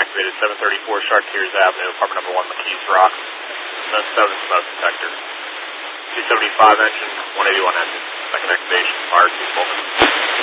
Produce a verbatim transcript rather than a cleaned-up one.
activated seven thirty-four Chartiers Avenue, apartment number one, McKees Rock. None seven smoke detector. two seventy-five engine, one eighty-one engine. Second activation, fire two Fulton.